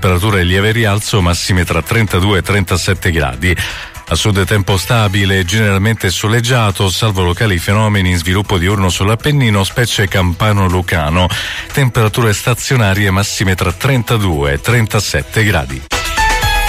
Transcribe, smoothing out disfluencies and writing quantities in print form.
temperature in lieve rialzo, massime tra 32 e 37 gradi. A sud tempo stabile, generalmente soleggiato, salvo locali fenomeni in sviluppo diurno sull'Appennino, specie campano-lucano. Temperature stazionarie massime tra 32 e 37 gradi.